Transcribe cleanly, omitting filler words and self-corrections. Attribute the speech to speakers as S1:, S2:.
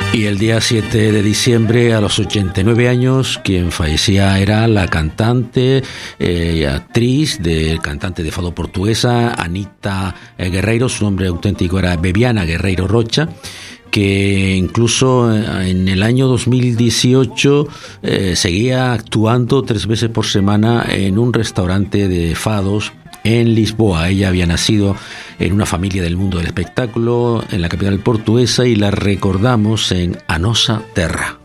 S1: Y el día 7 de diciembre, a los 89 años, quien fallecía era la cantante y actriz, cantante de fado portuguesa, Anita Guerreiro. Su nombre auténtico era Bebiana Guerreiro Rocha, que incluso en el año 2018 seguía actuando 3 veces por semana en un restaurante de fados en Lisboa. Ella había nacido en una familia del mundo del espectáculo en la capital portuguesa y la recordamos en A Nosa Terra.